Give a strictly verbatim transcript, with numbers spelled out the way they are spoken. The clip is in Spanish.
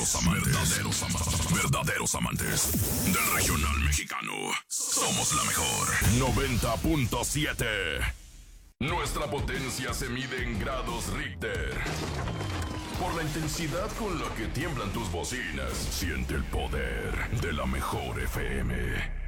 Amantes, verdaderos, ama- verdaderos amantes del regional mexicano. Somos la mejor. noventa punto siete. Nuestra potencia se mide en grados Richter. Por la intensidad con la que tiemblan tus bocinas, siente el poder de la mejor F M.